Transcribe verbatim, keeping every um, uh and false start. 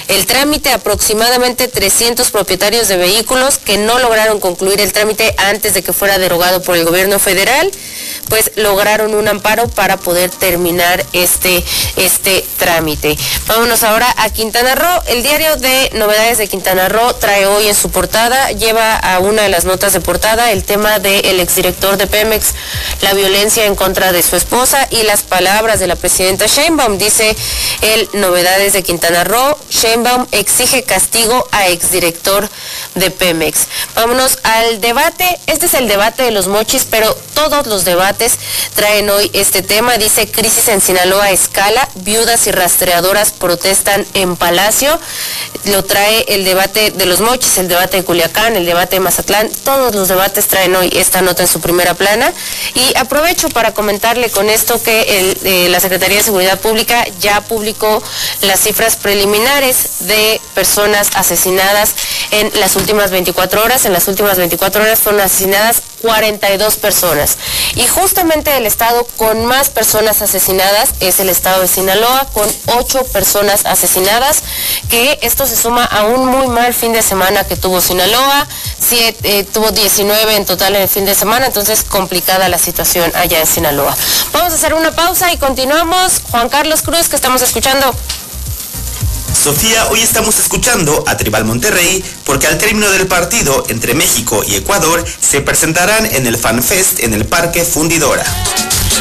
el trámite. Aproximadamente trescientos propietarios de vehículos que no lograron concluir el trámite antes de que fuera derogado por el gobierno federal, pues lograron un amparo para poder terminar este, este trámite. Vámonos ahora a Quintana Roo. El diario de Novedades de Quintana Roo trae hoy en su portada, lleva a una de las notas de portada el tema del exdirector de Pemex, la violencia en contra de su esposa y las palabras de la presidenta Sheinbaum. Dice el Novedades de Quintana Roo, Sheinbaum exige castigo a exdirector de Pemex. Vámonos al debate. Este es el debate de los mochis, pero todos los debates traen hoy este tema. Dice: crisis en Sinaloa escala, viudas y rastreadoras protestan en Palacio. Lo trae el debate de los mochis, el debate de Culiacán, el debate de Mazatlán. Todos los debates traen hoy esta nota en su primera plana. Y aprovecho para comentarle con esto que el, eh, la Secretaría de Seguridad Pública ya publicó las cifras preliminares de personas asesinadas en las últimas veinticuatro horas. En las últimas veinticuatro horas fueron asesinadas cuarenta y dos personas. Y justamente el estado con más personas asesinadas es el estado de Sinaloa, con ocho personas asesinadas, que esto se suma a un muy mal fin de semana que tuvo Sinaloa. Siete, eh, tuvo diecinueve en total en el fin de semana, entonces complicada la situación allá en Sinaloa. Vamos a hacer una pausa y continuamos. Juan Carlos Cruz, que estamos escuchando. Sofía, hoy estamos escuchando a Tribal Monterrey porque al término del partido entre México y Ecuador se presentarán en el FanFest en el Parque Fundidora.